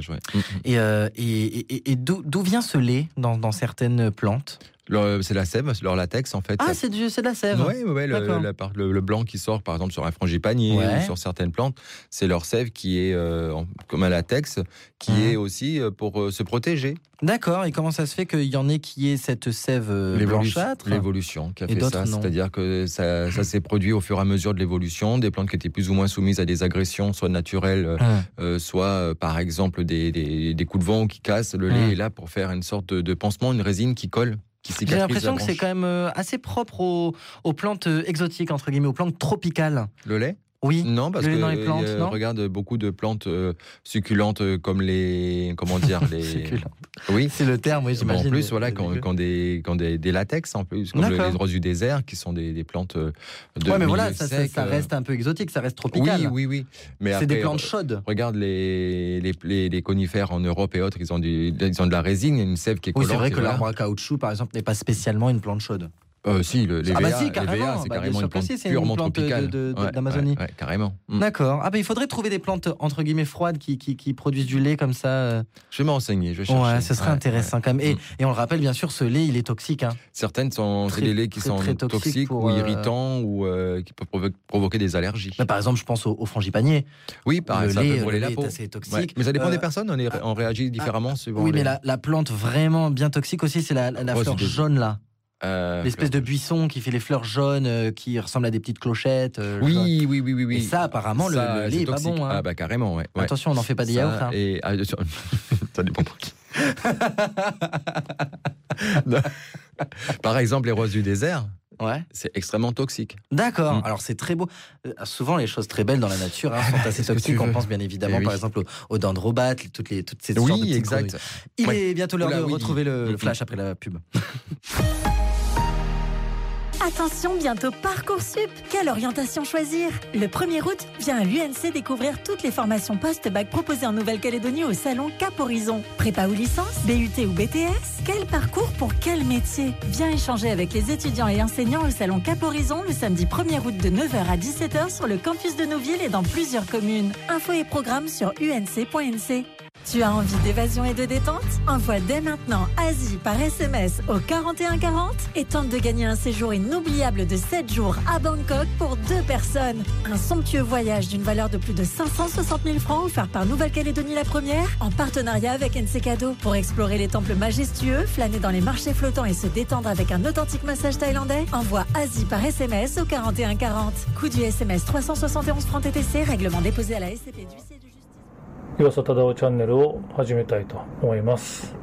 fraîche, ouais. Et d'où vient ce lait dans certaines plantes ? C'est la sève, c'est leur latex en fait. Ah, c'est de la sève. Oui, le blanc qui sort par exemple sur un frangipanier ou sur certaines plantes, c'est leur sève qui est comme un latex, qui est aussi pour se protéger. D'accord, et comment ça se fait qu'il y en ait qui ait cette sève blanchâtre ? L'évolution qui a fait ça, c'est-à-dire que ça s'est produit au fur et à mesure de l'évolution, des plantes qui étaient plus ou moins soumises à des agressions, soit naturelles, soit par exemple des coups de vent qui cassent. Le lait est là pour faire une sorte de pansement, une résine qui colle. J'ai l'impression que c'est quand même assez propre aux plantes exotiques, entre guillemets, aux plantes tropicales. Le lait ? Oui. Non, parce le lait dans les plantes, non ? Regarde beaucoup de plantes succulentes comme les... Comment dire les... Succulentes. Oui. C'est le terme, oui, j'imagine. En plus, voilà, qui ont des latex, en plus, comme les roses du désert, qui sont des plantes de mais voilà, ça reste un peu exotique, ça reste tropical. Oui. Mais c'est après, des plantes chaudes. Regarde les conifères en Europe et autres, ils ont de la résine, une sève qui est collante. Oui, c'est vrai que l'arbre à caoutchouc, par exemple, n'est pas spécialement une plante chaude. Si, les VA, si, carrément. c'est carrément une plante c'est purement une plante tropicale d'Amazonie. Ouais, carrément. D'accord. Il faudrait trouver des plantes entre guillemets froides qui produisent du lait comme ça. Je vais m'enseigner, je vais chercher. Ouais, ce serait intéressant quand même. Et on le rappelle, bien sûr, ce lait, il est toxique. Certaines c'est des laits qui sont toxiques ou irritants ou qui peuvent provoquer des allergies. Par exemple, je pense au frangipanier. Oui, par exemple, ça peut brûler la peau. C'est assez toxique. Ouais. Mais ça dépend des personnes, on réagit différemment. Oui, mais la plante vraiment bien toxique aussi, c'est la fleur jaune là. L'espèce de buisson qui fait les fleurs jaunes, qui ressemble à des petites clochettes. Oui. Et ça, apparemment, le lait est pas bon. Ah bah carrément, ouais. Attention, on n'en fait pas des yaourts. Ça dépend pour qui. Par exemple, les roses du désert. Ouais. C'est extrêmement toxique. D'accord. Alors c'est très beau. Souvent les choses très belles dans la nature sont assez toxiques. On pense bien évidemment par exemple aux dendrobates, toutes ces sortes de petites exact. grenouilles. Il est bientôt l'heure de retrouver le flash après la pub. Attention, bientôt Parcoursup. Quelle orientation choisir ? Le 1er août, viens à l'UNC découvrir toutes les formations post-bac proposées en Nouvelle-Calédonie au salon Cap Horizon. Prépa ou licence, BUT ou BTS ? Quel parcours pour quel métier ? Viens échanger avec les étudiants et enseignants au salon Cap Horizon le samedi 1er août de 9h à 17h sur le campus de Nouville et dans plusieurs communes. Infos et programmes sur unc.nc. Tu as envie d'évasion et de détente ? Envoie dès maintenant Asie par SMS au 4140 et tente de gagner un séjour inoubliable de 7 jours à Bangkok pour 2 personnes. Un somptueux voyage d'une valeur de plus de 560 000 francs offert par Nouvelle-Calédonie la Première en partenariat avec NC Cadeau pour explorer les temples majestueux, flâner dans les marchés flottants et se détendre avec un authentique massage thaïlandais. Envoie Asie par SMS au 4140. Coût du SMS 371 francs TTC, règlement déposé à la SCP d'huissier de justice. 岩佐忠夫チャンネルを始めたいと思います。